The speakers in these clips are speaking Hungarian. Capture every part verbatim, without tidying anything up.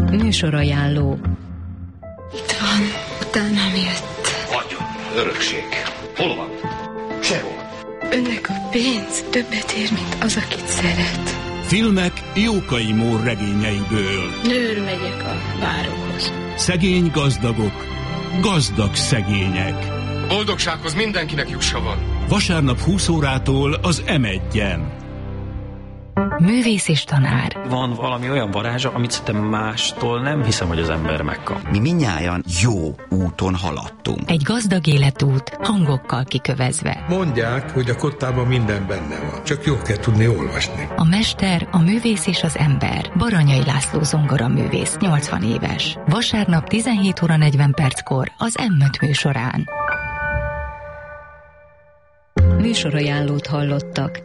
Műsorajánló. Itt van, utánam jött. Adjon, örökség. Hol van? Sehol. Önnek a pénz többet ér, mint az, akit szeret. Filmek Jókai Mór regényeiből. Nőr megyek a várokhoz. Szegény gazdagok, gazdag szegények. Boldogsághoz mindenkinek jussa van. Vasárnap húsz órától az em egyen. Művész és tanár. Van valami olyan varázsa, amit szerintem mástól nem hiszem, hogy az ember megkap. Mi mindnyájan jó úton haladtunk. Egy gazdag életút, hangokkal kikövezve. Mondják, hogy a kottában minden benne van. Csak jól kell tudni olvasni. A mester, a művész és az ember. Baranyai László zongoraművész, nyolcvan éves. Vasárnap tizenhét óra negyven perckor az em öt műsorán. Műsorajánlót hallottak.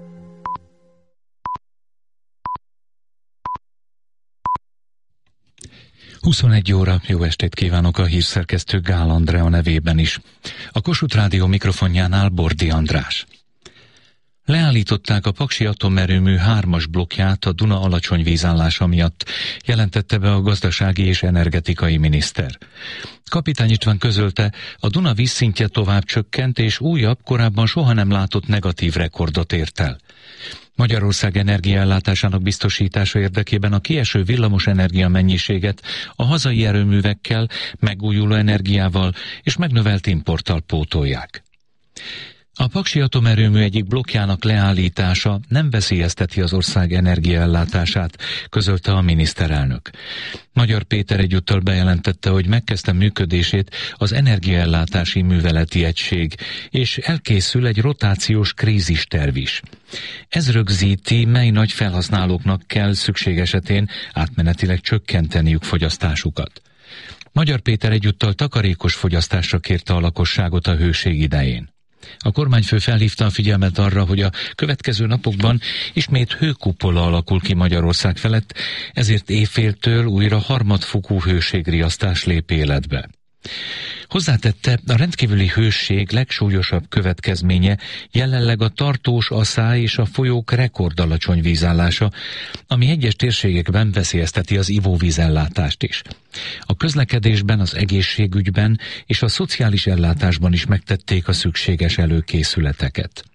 huszonegy óra, jó estét kívánok a hírszerkesztő Gál Andrea nevében is. A Kossuth Rádió mikrofonjánál Bordi András. Leállították a Paksi atomerőmű hármas blokkját a Duna alacsony vízállása miatt, jelentette be a gazdasági és energetikai miniszter. Kapitány István közölte, a Duna vízszintje tovább csökkent, és újabb, korábban soha nem látott negatív rekordot ért el. Magyarország energiaellátásának biztosítása érdekében a kieső villamos energia mennyiséget a hazai erőművekkel, megújuló energiával és megnövelt importtal pótolják. A Paksi atomerőmű egyik blokkjának leállítása nem veszélyezteti az ország energiaellátását, közölte a miniszterelnök. Magyar Péter egyúttal bejelentette, hogy megkezdte működését az energiaellátási műveleti egység, és elkészül egy rotációs krízisterv is. Ez rögzíti, mely nagy felhasználóknak kell szükség esetén átmenetileg csökkenteniük fogyasztásukat. Magyar Péter egyúttal takarékos fogyasztásra kérte a lakosságot a hőség idején. A kormányfő felhívta a figyelmet arra, hogy a következő napokban ismét hőkupola alakul ki Magyarország felett, ezért éjféltől újra harmadfokú hőségriasztás lép életbe. Hozzátette, a rendkívüli hőség legsúlyosabb következménye jelenleg a tartós aszály és a folyók rekordalacsony vízállása, ami egyes térségekben veszélyezteti az ivóvízellátást is. A közlekedésben, az egészségügyben és a szociális ellátásban is megtették a szükséges előkészületeket.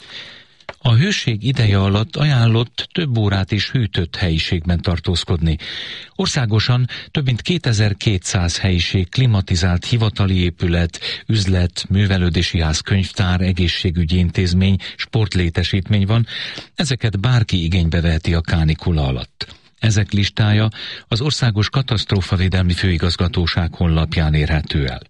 A hőség ideje alatt ajánlott több órát is hűtött helyiségben tartózkodni. Országosan több mint kétezer-kétszáz helyiség, klimatizált hivatali épület, üzlet, művelődési ház, könyvtár, egészségügyi intézmény, sportlétesítmény van. Ezeket bárki igénybe veheti a kánikula alatt. Ezek listája az Országos Katasztrófavédelmi Főigazgatóság honlapján érhető el.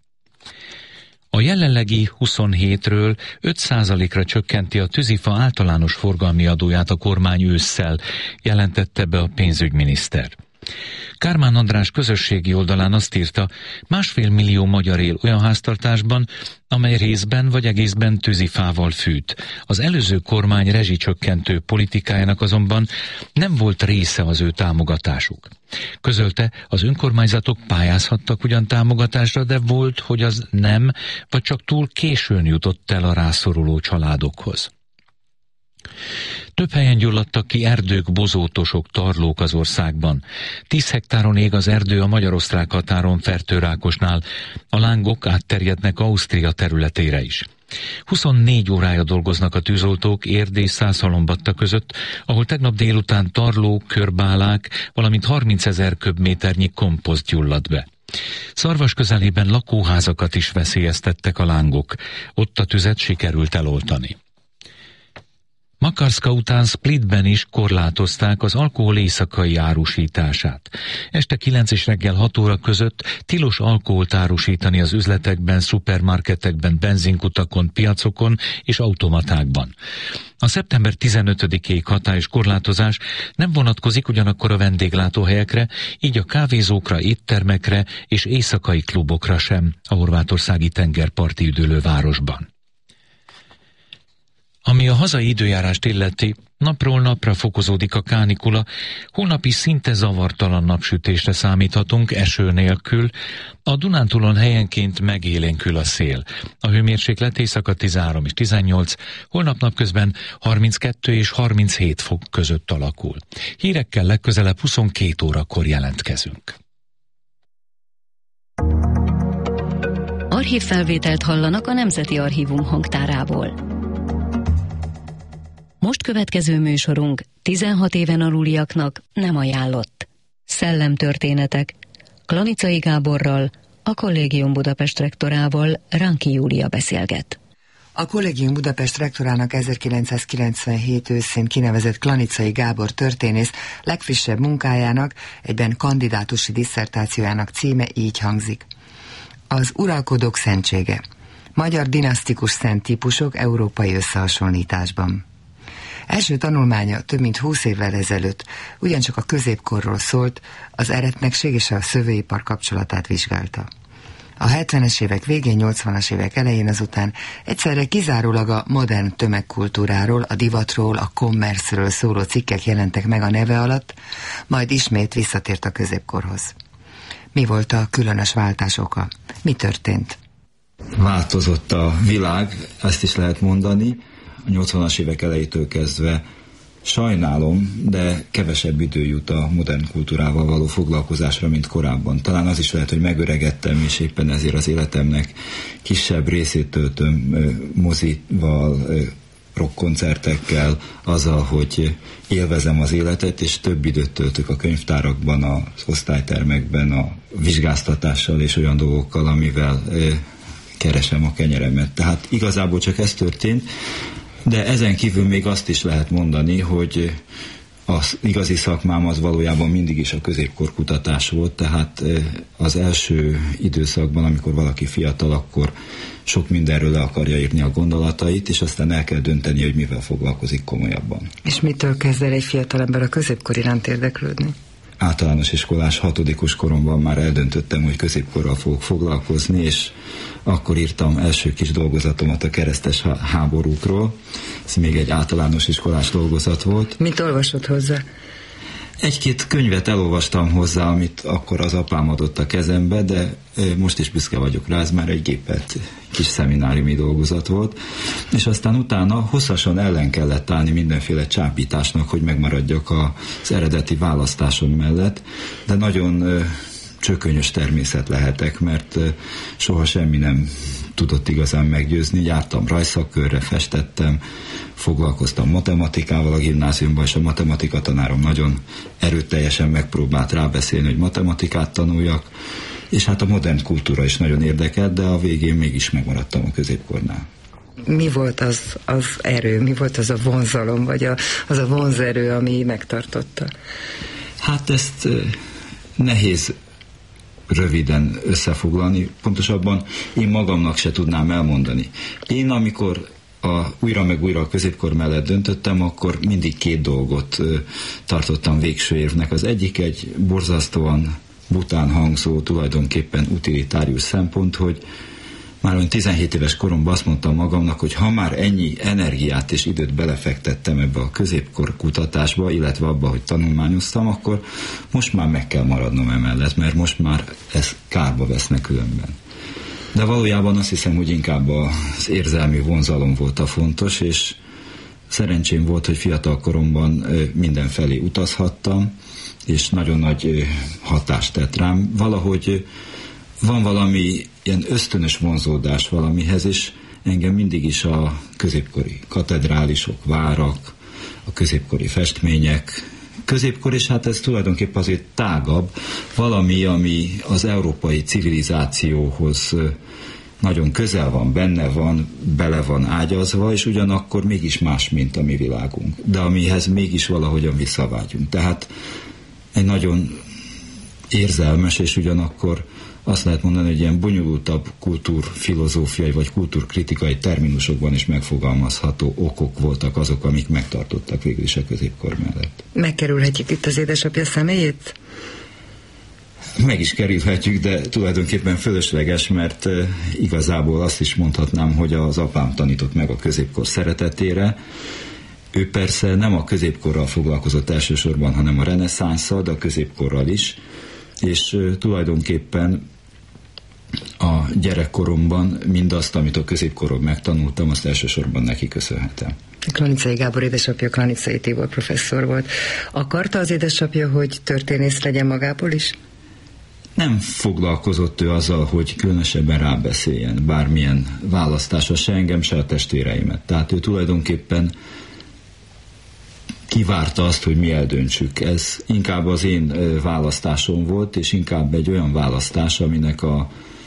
A jelenlegi huszonhétről öt százalékra csökkenti a tűzifa általános forgalmi adóját a kormány ősszel, jelentette be a pénzügyminiszter. Kármán András közösségi oldalán azt írta, másfél millió magyar él olyan háztartásban, amely részben vagy egészben tűzifával fűt. Az előző kormány rezsicsökkentő politikájának azonban nem volt része az ő támogatásuk. Közölte, az önkormányzatok pályázhattak ugyan támogatásra, de volt, hogy az nem, vagy csak túl későn jutott el a rászoruló családokhoz. Több helyen gyulladtak ki erdők, bozótosok, tarlók az országban. Tíz hektáron ég az erdő a magyar-osztrák határon Fertőrákosnál. A lángok átterjednek Ausztria területére is. huszonnégy órája dolgoznak a tűzoltók Érd és Szászhalombatta között, ahol tegnap délután tarlók, körbálák, valamint harmincezer köbméternyi komposzt gyulladt be. Szarvas közelében lakóházakat is veszélyeztettek a lángok. Ott a tüzet sikerült eloltani. Makarszka után Splitben is korlátozták az alkohol éjszakai árusítását. Este kilenc és reggel hat óra között tilos alkoholt árusítani az üzletekben, szupermarketekben, benzinkutakon, piacokon és automatákban. A szeptember tizenötödikéig hatályos korlátozás nem vonatkozik ugyanakkor a vendéglátóhelyekre, így a kávézókra, éttermekre és éjszakai klubokra sem a horvátországi tengerparti üdülő városban. Ami a hazai időjárást illeti, Napról napra fokozódik a kánikula, holnap is szinte zavartalan napsütésre számíthatunk, eső nélkül. A Dunántúlon helyenként megélénkül a szél. A hőmérséklet éjszaka tizenhárom és tizennyolc, holnap napközben harminckettő és harminchét fok között alakul. Hírekkel legközelebb huszonkét órakor jelentkezünk. Archívfelvételt hallanak a Nemzeti Archívum hangtárából. Most következő műsorunk tizenhat éven aluliaknak nem ajánlott. Szellemtörténetek. Klanicai Gáborral, a Kollégium Budapest rektorával, Ránki Júlia beszélget. A Kollégium Budapest rektorának ezerkilencszázkilencvenhét őszén kinevezett Klanicai Gábor történész legfrissebb munkájának, egyben kandidátusi disszertációjának címe így hangzik. Az uralkodók szentsége. Magyar dinasztikus szent típusok európai összehasonlításban. Első tanulmánya több mint húsz évvel ezelőtt ugyancsak a középkorról szólt, az eretnekség és a szövőipar kapcsolatát vizsgálta. A hetvenes évek végén, nyolcvanas évek elején azután egyszerre kizárólag a modern tömegkultúráról, a divatról, a kommerszről szóló cikkek jelentek meg a neve alatt, majd ismét visszatért a középkorhoz. Mi volt a különös váltás oka? Mi történt? Változott a világ, ezt is lehet mondani. A nyolcvanas évek elejétől kezdve sajnálom, de kevesebb idő jut a modern kultúrával való foglalkozásra, mint korábban. Talán az is lehet, hogy megöregedtem, és éppen ezért az életemnek kisebb részét töltöm mozival, rockkoncertekkel, azzal, hogy élvezem az életet, és több időt töltök a könyvtárakban, az osztálytermekben, a vizsgáztatással és olyan dolgokkal, amivel keresem a kenyeremet. Tehát igazából csak ez történt, de ezen kívül még azt is lehet mondani, hogy az igazi szakmám az valójában mindig is a középkorkutatás volt, tehát az első időszakban, amikor valaki fiatal, akkor sok mindenről le akarja írni a gondolatait, és aztán el kell dönteni, hogy mivel foglalkozik komolyabban. És mitől kezd el egy fiatalember a középkor iránt érdeklődni? Általános iskolás, hatodikos koromban már eldöntöttem, hogy középkorral fogok foglalkozni, és akkor írtam első kis dolgozatomat a keresztes háborúkról. Ez még egy általános iskolás dolgozat volt. Mit olvasott hozzá? Egy-két könyvet elolvastam hozzá, amit akkor az apám adott a kezembe, de most is büszke vagyok rá, ez már egy gépelt kis szemináriumi dolgozat volt. És aztán utána hosszasan ellen kellett állni mindenféle csábításnak, hogy megmaradjak az eredeti választásom mellett, de nagyon csökönyös természet lehetek, mert soha semmi nem tudott igazán meggyőzni. Jártam rajszakkörre, festettem, foglalkoztam matematikával a gimnáziumban, és a matematika tanárom nagyon erőteljesen megpróbált rábeszélni, hogy matematikát tanuljak, és hát a modern kultúra is nagyon érdekelt, de a végén mégis megmaradtam a középkornál. Mi volt az, az erő, mi volt az a vonzalom, vagy a, az a vonzerő, ami megtartotta? Hát ezt nehéz röviden összefoglalni, pontosabban én magamnak se tudnám elmondani. Én amikor a, újra meg újra a középkor mellett döntöttem, akkor mindig két dolgot ö, tartottam végső érvnek. Az egyik egy borzasztóan bután hangzó, tulajdonképpen utilitárius szempont, hogy már olyan tizenhét éves koromban azt mondtam magamnak, hogy ha már ennyi energiát és időt belefektettem ebbe a középkor kutatásba, illetve abba, hogy tanulmányoztam, akkor most már meg kell maradnom emellett, mert most már ez kárba veszne különben. De valójában azt hiszem, hogy inkább az érzelmi vonzalom volt a fontos, és szerencsém volt, hogy fiatal koromban mindenfelé utazhattam, és nagyon nagy hatást tett rám. Valahogy van valami ilyen ösztönös vonzódás valamihez, és engem mindig is a középkori katedrálisok, várak, a középkori festmények, középkor, és hát ez tulajdonképpen azért tágabb, valami, ami az európai civilizációhoz nagyon közel van, benne van, bele van ágyazva, és ugyanakkor mégis más, mint a mi világunk. De amihez mégis valahogyan visszavágyunk. Tehát egy nagyon érzelmes, és ugyanakkor azt lehet mondani, hogy ilyen bonyolultabb kultúrfilozófiai vagy kultúrkritikai terminusokban is megfogalmazható okok voltak azok, amik megtartottak végül is a középkor mellett. Megkerülhetjük itt az édesapja személyét? Meg is kerülhetjük, de tulajdonképpen fölösleges, mert igazából azt is mondhatnám, hogy az apám tanított meg a középkor szeretetére. Ő persze nem a középkorral foglalkozott elsősorban, hanem a reneszánsszal, de a középkorral is, és tulajdonképpen a gyerekkoromban mindazt, amit a középkoron megtanultam, azt elsősorban neki köszönhetem. Klanicai Gábor édesapja Klanicai Tibor professzor volt. Akarta az édesapja, hogy történész legyen magából is? Nem foglalkozott ő azzal, hogy különösebben rábeszéljen bármilyen választásra, se engem, se a testvéreimet. Tehát ő tulajdonképpen kivárta azt, hogy mi eldöntsük. Ez inkább az én választásom volt, és inkább egy olyan választás, aminek a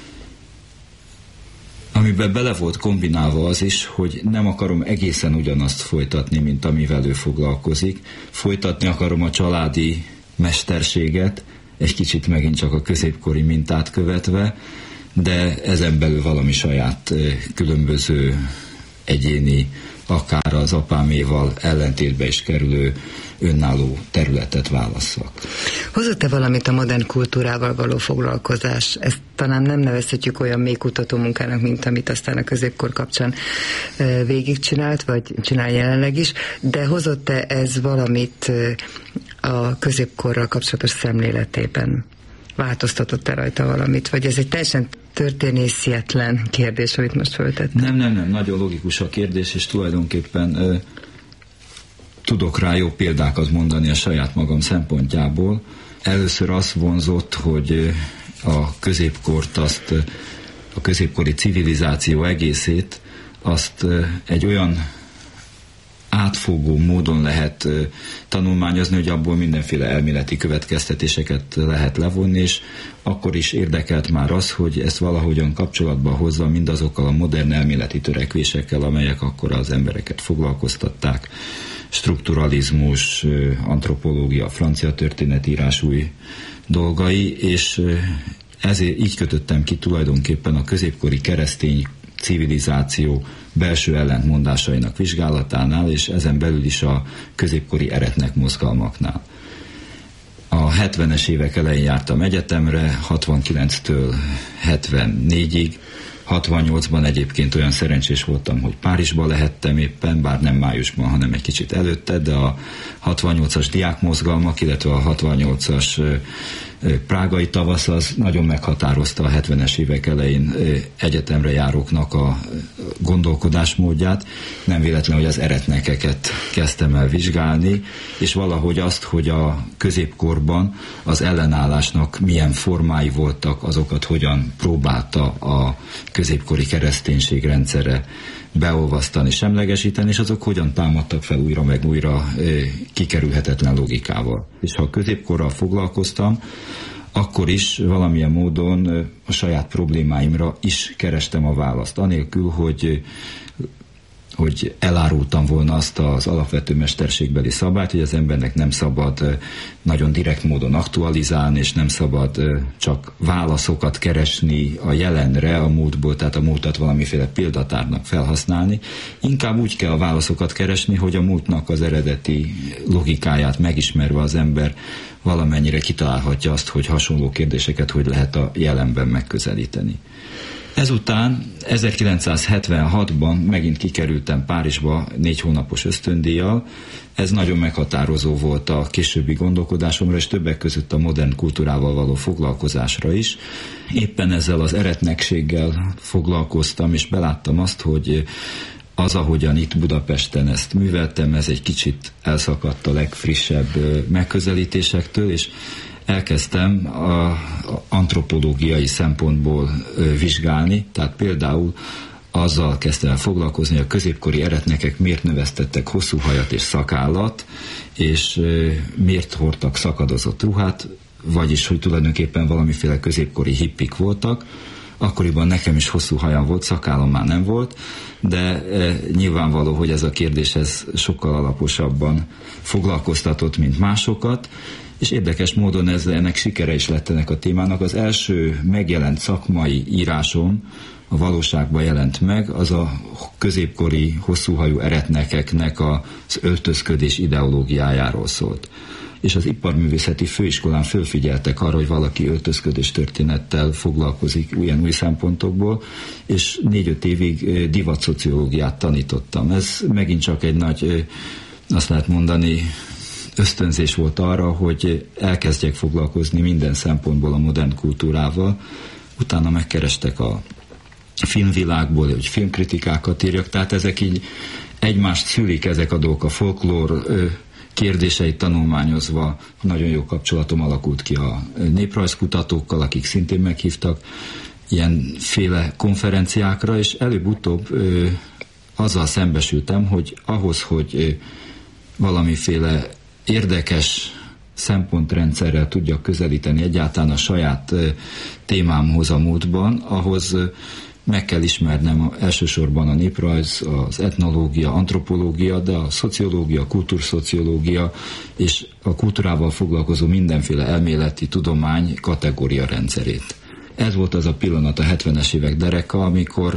amiben bele volt kombinálva az is, hogy nem akarom egészen ugyanazt folytatni, mint amivel ő foglalkozik. Folytatni akarom a családi mesterséget, egy kicsit megint csak a középkori mintát követve, de ezen belül valami saját különböző egyéni, akár az apáméval ellentétbe is kerülő önálló területet válasszak. Hozott-e valamit a modern kultúrával való foglalkozás? Ezt talán nem nevezhetjük olyan mély kutató munkának, mint amit aztán a középkor kapcsán végigcsinált, vagy csinál jelenleg is, de hozott-e ez valamit a középkorral kapcsolatos szemléletében? Változtatott-e rajta valamit? Vagy ez egy teljesen történészietlen kérdés, amit most föltettem? Nem, nem, nem. Nagyon logikus a kérdés, és tulajdonképpen ö, tudok rá jó példákat mondani a saját magam szempontjából. Először azt vonzott, hogy a középkort, azt, a középkori civilizáció egészét, azt egy olyan átfogó módon lehet uh, tanulmányozni, hogy abból mindenféle elméleti következtetéseket lehet levonni, és akkor is érdekelt már az, hogy ezt valahogyan kapcsolatba hozza mindazokkal a modern elméleti törekvésekkel, amelyek akkor az embereket foglalkoztatták. Strukturalizmus, uh, antropológia, francia történetírás új dolgai, és uh, ezért így kötöttem ki tulajdonképpen a középkori keresztény civilizáció belső ellentmondásainak vizsgálatánál, és ezen belül is a középkori eretnek mozgalmaknál. A hetvenes évek elején jártam egyetemre, hatvankilenctől hetvennégyig, hatvannyolcban egyébként olyan szerencsés voltam, hogy Párizsba lehettem éppen, bár nem májusban, hanem egy kicsit előtte, de a hatvannyolcas diákmozgalmak, illetve a hatvannyolcas prágai tavasz az nagyon meghatározta a hetvenes évek elején egyetemre járóknak a gondolkodásmódját. Nem véletlen, hogy az eretnekeket kezdtem el vizsgálni, és valahogy azt, hogy a középkorban az ellenállásnak milyen formái voltak, azokat hogyan próbálta a középkori kereszténység rendszere beolvasztani, semlegesíteni, és azok hogyan támadtak fel újra meg újra e, kikerülhetetlen logikával. És ha a középkorral foglalkoztam, akkor is valamilyen módon e, a saját problémáimra is kerestem a választ. Anélkül, hogy hogy elárultam volna azt az alapvető mesterségbeli szabályt, hogy az embernek nem szabad nagyon direkt módon aktualizálni, és nem szabad csak válaszokat keresni a jelenre, a múltból, tehát a múltat valamiféle példatárnak felhasználni. Inkább úgy kell a válaszokat keresni, hogy a múltnak az eredeti logikáját megismerve az ember valamennyire kitalálhatja azt, hogy hasonló kérdéseket hogy lehet a jelenben megközelíteni. Ezután ezerkilencszázhetvenhatban megint kikerültem Párizsba négy hónapos ösztöndíjjal. Ez nagyon meghatározó volt a későbbi gondolkodásomra, és többek között a modern kultúrával való foglalkozásra is. Éppen ezzel az eretnekséggel foglalkoztam, és beláttam azt, hogy az, ahogyan itt Budapesten ezt műveltem, ez egy kicsit elszakadt a legfrissebb megközelítésektől, és elkezdtem a antropológiai szempontból vizsgálni, tehát például azzal kezdtem el foglalkozni, hogy a középkori eretnekek miért növesztettek hosszú hajat és szakállat, és miért hordtak szakadozott ruhát, vagyis, hogy tulajdonképpen valamiféle középkori hippik voltak. Akkoriban nekem is hosszú hajam volt, szakállam már nem volt, de e, nyilvánvaló, hogy ez a kérdés ez sokkal alaposabban foglalkoztatott, mint másokat, és érdekes módon ez, ennek sikere is lett ennek a témának. Az első megjelent szakmai írásom a valóságban jelent meg, az a középkori hosszúhajú eretnekeknek az öltözködés ideológiájáról szólt. És az iparművészeti főiskolán fölfigyeltek arra, hogy valaki öltözködés történettel foglalkozik ilyen új szempontokból, és négy-öt évig divatszociológiát tanítottam. Ez megint csak egy nagy azt lehet mondani, ösztönzés volt arra, hogy elkezdjek foglalkozni minden szempontból a modern kultúrával. Utána megkerestek a filmvilágból, hogy filmkritikákat írjak, tehát ezek így egymást szülik, ezek a dolgok, a folklór kérdéseit tanulmányozva nagyon jó kapcsolatom alakult ki a néprajzkutatókkal, akik szintén meghívtak ilyenféle konferenciákra, és előbb-utóbb ö, azzal szembesültem, hogy ahhoz, hogy ö, valamiféle érdekes szempontrendszerrel tudjak közelíteni egyáltalán a saját ö, témámhoz a múltban, ahhoz ö, meg kell ismernem elsősorban a néprajz, az etnológia, antropológia, de a szociológia, a kultúrszociológia és a kultúrával foglalkozó mindenféle elméleti tudomány kategória rendszerét. Ez volt az a pillanat a hetvenes évek dereka, amikor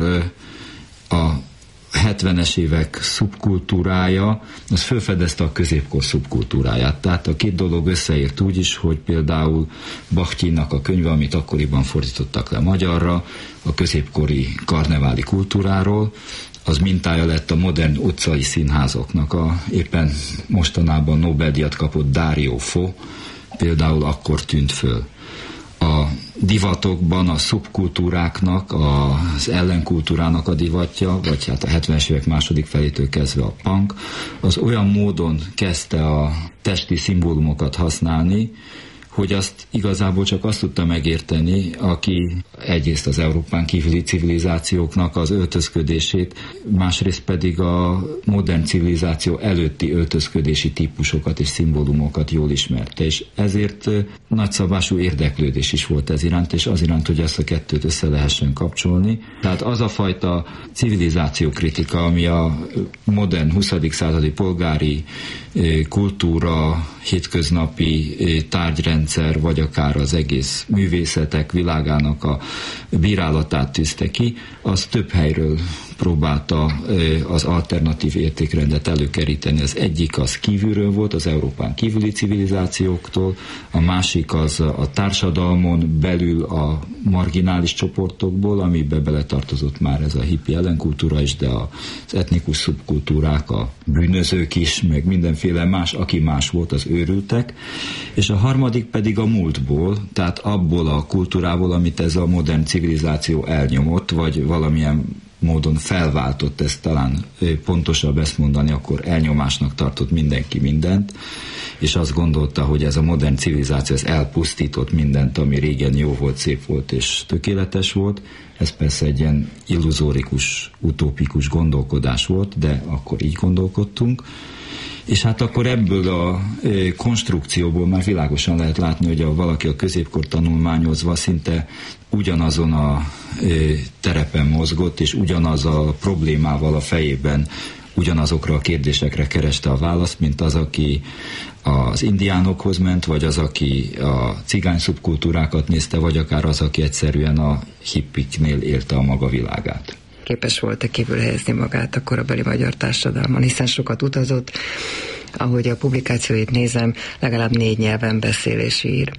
a hetvenes évek szubkultúrája, az felfedezte a középkor szubkultúráját. Tehát a két dolog összeért úgy is, hogy például Bakhtyinnak a könyve, amit akkoriban fordítottak le magyarra, a középkori karneváli kultúráról, az mintája lett a modern utcai színházoknak. A éppen mostanában Nobel-díjat kapott Dario Fo, például akkor tűnt föl. A divatokban a szubkultúráknak, az ellenkultúrának a divatja, vagy hát a hetvenes évek második felétől kezdve a punk, az olyan módon kezdte a testi szimbólumokat használni, hogy azt igazából csak azt tudta megérteni, aki egyrészt az Európán kívüli civilizációknak az öltözködését, másrészt pedig a modern civilizáció előtti öltözködési típusokat és szimbólumokat jól ismerte, és ezért nagyszabású érdeklődés is volt ez iránt, és az iránt, hogy ezt a kettőt össze lehessen kapcsolni. Tehát az a fajta civilizációkritika, ami a modern huszadik századi polgári kultúra, hétköznapi tárgyrendszer, vagy akár az egész művészetek világának a bírálatát tűzte ki, az több helyről próbálta az alternatív értékrendet előkeríteni. Az egyik az kívülről volt, az Európán kívüli civilizációktól, a másik az a társadalmon belül a marginális csoportokból, amiben beletartozott már ez a hippi ellenkultúra is, de az etnikus szubkultúrák, a bűnözők is, meg mindenféle más, aki más volt, az őrültek, és a harmadik pedig a múltból, tehát abból a kultúrából, amit ez a modern civilizáció elnyomott, vagy valamilyen módon felváltott, ezt talán pontosabb ezt mondani, akkor elnyomásnak tartott mindenki mindent, és azt gondolta, hogy ez a modern civilizáció ez elpusztított mindent, ami régen jó volt, szép volt és tökéletes volt. Ez persze egy ilyen illuzórikus, utópikus gondolkodás volt, de akkor így gondolkodtunk. És hát akkor ebből a konstrukcióból már világosan lehet látni, hogy a valaki a középkor tanulmányozva szinte ugyanazon a terepen mozgott, és ugyanaz a problémával a fejében ugyanazokra a kérdésekre kereste a választ, mint az, aki az indiánokhoz ment, vagy az, aki a cigány szubkultúrákat nézte, vagy akár az, aki egyszerűen a hippiknél élte a maga világát. Képes volt-e kívül helyezni magát a korabeli magyar társadalman, hiszen sokat utazott, ahogy a publikációit nézem, legalább négy nyelven beszél és ír.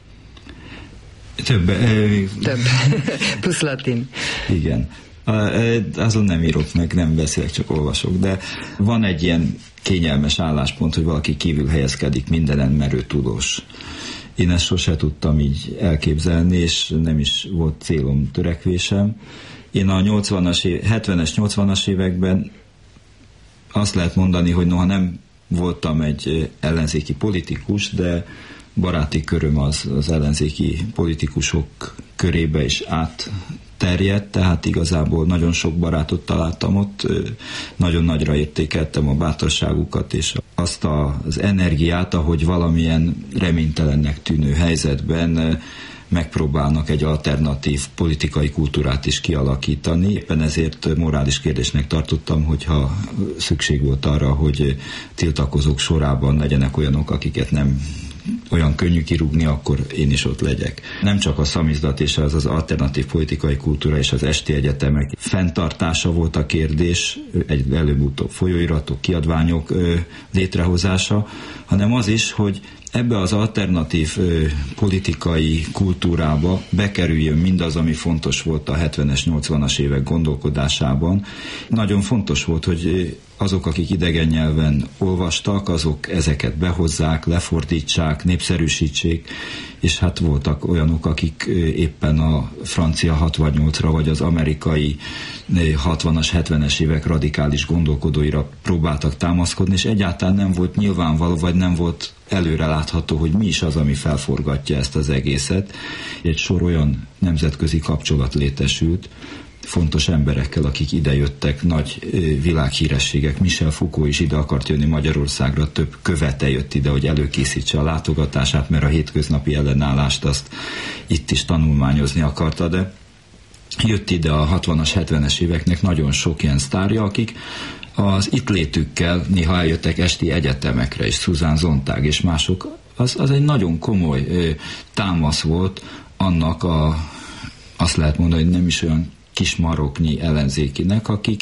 Több. Több. Plusz latin. Igen. Azon nem írok meg, nem beszélek, csak olvasok, de van egy ilyen kényelmes álláspont, hogy valaki kívül helyezkedik mindenen, merő tudós. Én ezt sose tudtam így elképzelni, és nem is volt célom, törekvésem. Én a nyolcvanas, hetvenes, nyolcvanas években azt lehet mondani, hogy noha nem voltam egy ellenzéki politikus, de baráti köröm az, az ellenzéki politikusok körébe is átterjedt, tehát igazából nagyon sok barátot találtam ott, nagyon nagyra értékeltem a bátorságukat és azt az energiát, ahogy valamilyen reménytelennek tűnő helyzetben megpróbálnak egy alternatív politikai kultúrát is kialakítani. Éppen ezért morális kérdésnek tartottam, hogyha szükség volt arra, hogy tiltakozók sorában legyenek olyanok, akiket nem olyan könnyű kirúgni, akkor én is ott legyek. Nem csak a szamizdat és az az alternatív politikai kultúra és az esti egyetemek fenntartása volt a kérdés, egy előbb-utóbb folyóiratok, kiadványok létrehozása, hanem az is, hogy ebbe az alternatív ö, politikai kultúrába bekerüljön mindaz, ami fontos volt a hetvenes, nyolcvanas évek gondolkodásában. Nagyon fontos volt, hogy azok, akik idegen nyelven olvastak, azok ezeket behozzák, lefordítsák, népszerűsítsék, és hát voltak olyanok, akik éppen a francia hatvannyolcra, vagy az amerikai hatvanas, hetvenes évek radikális gondolkodóira próbáltak támaszkodni, és egyáltalán nem volt nyilvánvaló, vagy nem volt előrelátható, hogy mi is az, ami felforgatja ezt az egészet. Egy sor olyan nemzetközi kapcsolat létesült, fontos emberekkel, akik idejöttek, nagy világhírességek. Michel Foucault is ide akart jönni Magyarországra, több követe jött ide, hogy előkészítse a látogatását, mert a hétköznapi ellenállást azt itt is tanulmányozni akarta, de jött ide a hatvanas, hetvenes éveknek nagyon sok ilyen sztárja, akik az itt létükkel néha eljöttek esti egyetemekre, és Susan Sontag és mások, az, az egy nagyon komoly ö, támasz volt annak a, azt lehet mondani, hogy nem is olyan kis maroknyi ellenzékinek, akik